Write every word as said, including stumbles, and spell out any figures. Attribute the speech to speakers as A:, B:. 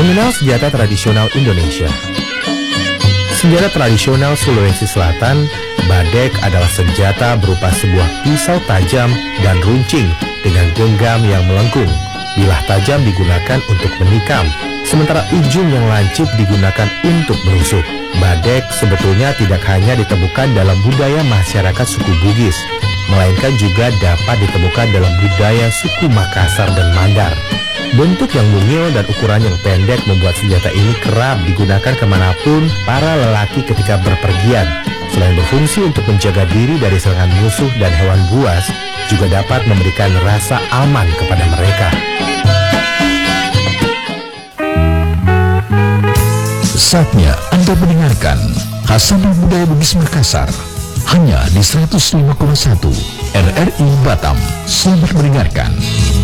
A: Mengenal senjata tradisional Indonesia. Senjata tradisional Sulawesi Selatan, badek adalah senjata berupa sebuah pisau tajam dan runcing dengan genggam yang melengkung. Bilah tajam digunakan untuk menikam, sementara ujung yang lancip digunakan untuk menusuk. Badek sebetulnya tidak hanya ditemukan dalam budaya masyarakat suku Bugis, melainkan juga dapat ditemukan dalam budaya suku Makassar dan Mandar. Bentuk yang mungil dan ukuran yang pendek membuat senjata ini kerap digunakan kemanapun para lelaki ketika berpergian. Selain berfungsi untuk menjaga diri dari serangan musuh dan hewan buas, juga dapat memberikan rasa aman kepada mereka.
B: Saatnya Anda mendengarkan Khasanah Budaya Bugis Makassar, hanya di seratus lima koma satu R R I Batam. Selamat mendengarkan.